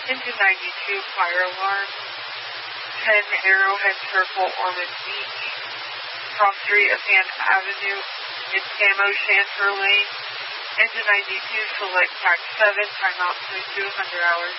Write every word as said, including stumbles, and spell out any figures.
Engine ninety-two, fire alarm. ten Arrowhead Circle, Ormond Beach. Cross Street of Pan Avenue, in Samo Chanter Lane. Engine ninety-two, select track seven, timeout twenty-two hundred hours.